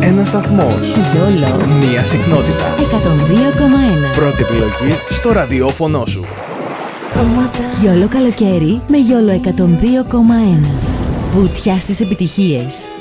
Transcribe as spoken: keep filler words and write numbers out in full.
Ένας σταθμός. Γιόλο. Μία συχνότητα. εκατόν δύο κόμμα ένα. Πρώτη επιλογή στο ραδιόφωνο σου. Γιόλο καλοκαίρι με Γιόλο εκατόν δύο κόμμα ένα. Βουτιά στις επιτυχίες.